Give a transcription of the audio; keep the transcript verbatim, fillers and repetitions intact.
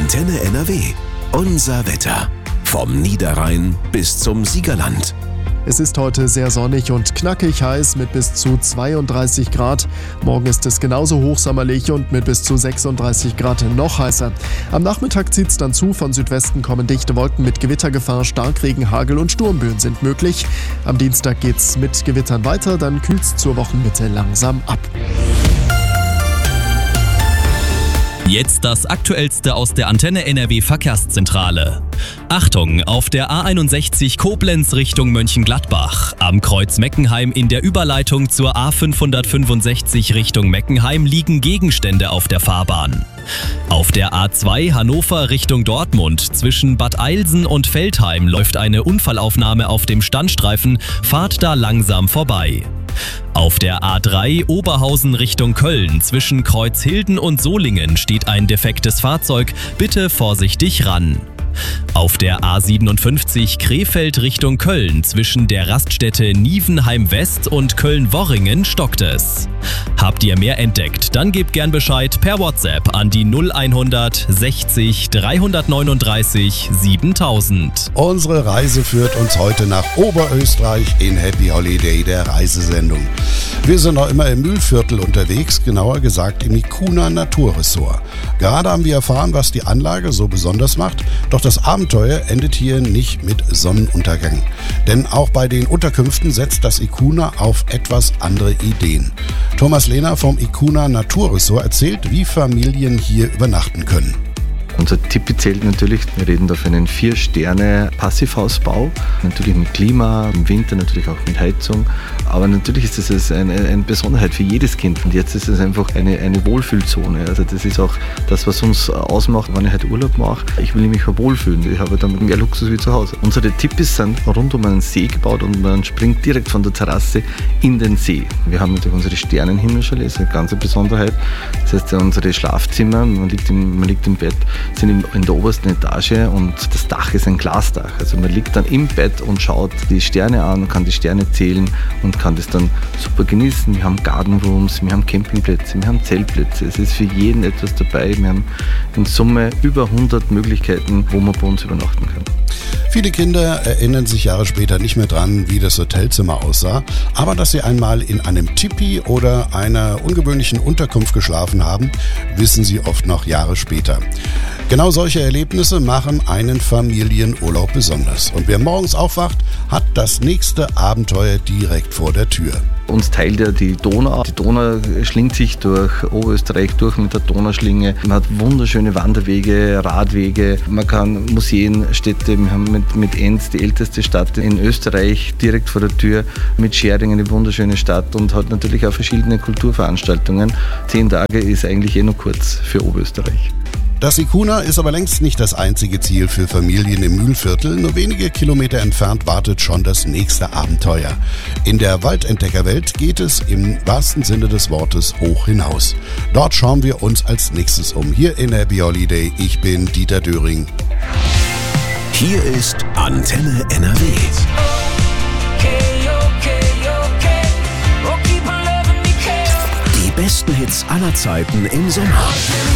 Antenne N R W. Unser Wetter. Vom Niederrhein bis zum Siegerland. Es ist heute sehr sonnig und knackig heiß mit bis zu zweiunddreißig Grad. Morgen ist es genauso hochsommerlich und mit bis zu sechsunddreißig Grad noch heißer. Am Nachmittag zieht es dann zu, von Südwesten kommen dichte Wolken mit Gewittergefahr, Starkregen, Hagel und Sturmböen sind möglich. Am Dienstag geht's mit Gewittern weiter, dann kühlt's zur Wochenmitte langsam ab. Jetzt das Aktuellste aus der Antenne N R W Verkehrszentrale. Achtung, auf der A einundsechzig Koblenz Richtung Mönchengladbach. Am Kreuz Meckenheim in der Überleitung zur A fünfhundertfünfundsechzig Richtung Meckenheim liegen Gegenstände auf der Fahrbahn. Auf der A zwei Hannover Richtung Dortmund zwischen Bad Eilsen und Veltheim läuft eine Unfallaufnahme auf dem Standstreifen, fahrt da langsam vorbei. Auf der A drei Oberhausen Richtung Köln zwischen Kreuzhilden und Solingen steht ein defektes Fahrzeug, bitte vorsichtig ran. Auf der A siebenundfünfzig Krefeld Richtung Köln zwischen der Raststätte Nievenheim West und Köln-Worringen stockt es. Habt ihr mehr entdeckt, dann gebt gern Bescheid per WhatsApp an die null hundert sechzig dreihundertneununddreißig siebentausend. Unsere Reise führt uns heute nach Oberösterreich in Happy Holiday, der Reisesendung. Wir sind noch immer im Mühlviertel unterwegs, genauer gesagt im Icuna Naturressort. Gerade haben wir erfahren, was die Anlage so besonders macht, doch das Abenteuer endet hier nicht mit Sonnenuntergang. Denn auch bei den Unterkünften setzt das Icuna auf etwas andere Ideen. Thomas Lehner vom Icuna Naturressort erzählt, wie Familien hier übernachten können. Unser Tipi zählt natürlich, wir reden da von einem Vier-Sterne-Passivhausbau, natürlich mit Klima, im Winter natürlich auch mit Heizung, aber natürlich ist das eine, eine Besonderheit für jedes Kind und jetzt ist es einfach eine, eine Wohlfühlzone. Also das ist auch das, was uns ausmacht, wenn ich heute Urlaub mache. Ich will mich wohlfühlen, ich habe damit mehr Luxus wie zu Hause. Unsere Tipis sind rund um einen See gebaut und man springt direkt von der Terrasse in den See. Wir haben natürlich unsere Sternenhimmelschale, das ist eine ganz Besonderheit. Das heißt, unsere Schlafzimmer, man liegt im, man liegt im Bett, sind in der obersten Etage und das Dach ist ein Glasdach. Also man liegt dann im Bett und schaut die Sterne an, kann die Sterne zählen und kann das dann super genießen. Wir haben Garden Rooms, wir haben Campingplätze, wir haben Zeltplätze. Es ist für jeden etwas dabei. Wir haben in Summe über hundert Möglichkeiten, wo man bei uns übernachten kann. Viele Kinder erinnern sich Jahre später nicht mehr dran, wie das Hotelzimmer aussah, aber dass sie einmal in einem Tipi oder einer ungewöhnlichen Unterkunft geschlafen haben, wissen sie oft noch Jahre später. Genau solche Erlebnisse machen einen Familienurlaub besonders. Und wer morgens aufwacht, hat das nächste Abenteuer direkt vor der Tür. Uns teilt ja die Donau. Die Donau schlingt sich durch Oberösterreich durch mit der Donauschlinge. Man hat wunderschöne Wanderwege, Radwege. Man kann Museen, Städte. Wir haben mit, mit Enns die älteste Stadt in Österreich direkt vor der Tür. Mit Schäringen eine wunderschöne Stadt und hat natürlich auch verschiedene Kulturveranstaltungen. Zehn Tage ist eigentlich eh noch kurz für Oberösterreich. Das Icuna ist aber längst nicht das einzige Ziel für Familien im Mühlviertel. Nur wenige Kilometer entfernt wartet schon das nächste Abenteuer. In der Waldentdeckerwelt geht es im wahrsten Sinne des Wortes hoch hinaus. Dort schauen wir uns als nächstes um. Hier in Happy Holiday. Ich bin Dieter Döring. Hier ist Antenne N R W. Die besten Hits aller Zeiten im Sommer.